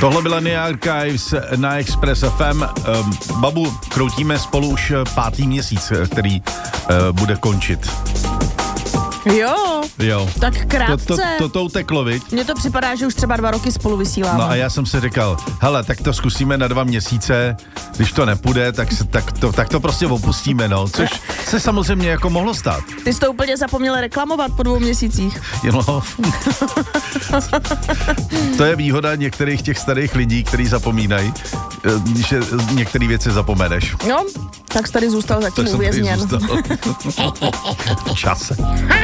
Tohle byla Nia Archives na Express FM. Babu, kroutíme spolu už 5. měsíc, který bude končit. Jo. Tak krátce. To uteklo, viď? Mně to připadá, že už třeba 2 roky spolu vysíláme. No a já jsem si říkal, hele, tak to zkusíme na 2 měsíce, když to nepůjde, tak to prostě opustíme, no. Což se samozřejmě jako mohlo stát. Ty jsi to úplně zapomněl reklamovat po 2 měsících. No. To je výhoda některých těch starých lidí, kteří zapomínají, že některé věci zapomeneš. No, tak jsi tady zůstal zatím uvězněn. V čase.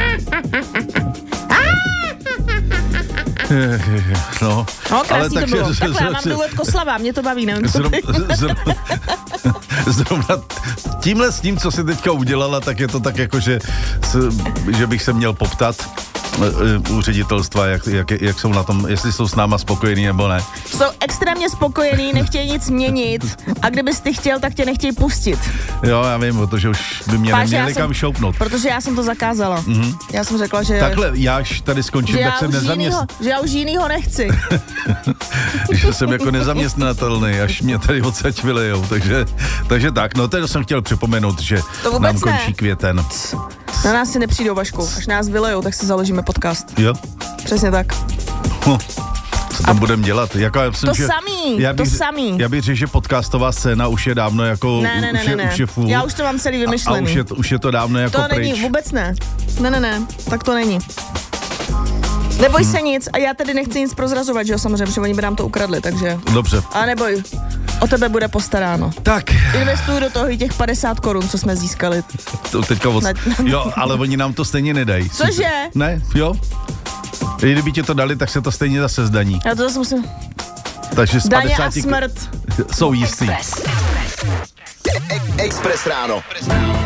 No, krásný to bylo. Takhle, já mám důvod koslava, mě to baví, nevím, co ty. Zrovna tímhle s tím, co jsi teďka udělala, tak je to tak jako, že bych se měl poptat u ředitelstva, jak jsou na tom, jestli jsou s náma spokojení nebo ne. Jsou extrémně spokojení, nechtějí nic měnit a kdybys ty chtěl, tak tě nechtějí pustit. Jo, já vím, protože už by mě neměli kam šoupnout. Protože já jsem to zakázala. Mm-hmm. Já jsem řekla, že... Takhle, já až tady skončím, tak jsem že já už jinýho nechci. Že jsem jako nezaměstnatelný, až mě tady odsaď vylejou, takže tak, no to jsem chtěl připomenout, že nám končí květen. Na nás si nepřijdou, Vašku. Až nás vylejou, tak si založíme podcast. Jo. Přesně tak. Co tam budeme dělat? Jako, já myslím, to samý. Já bych řekl, že podcastová scéna už je dávno jako... Ne. Už je full. Já už to mám celý vymyšlený. A už je to dávno jako to pryč. Není, vůbec ne. Ne, tak to není. Neboj se nic a já tedy nechci nic prozrazovat, že jo, samozřejmě, protože oni by nám to ukradli, takže... Dobře. A neboj, o tebe bude postaráno. Tak. Investuj do toho i těch 50 korun, co jsme získali. To teďka Jo, ale oni nám to stejně nedají. Cože? Ne, jo. Kdyby ti to dali, tak se to stejně zase zdaní. Já to zase musím... Takže z Daně 50 a smrt. Jsou jistý. Express ráno.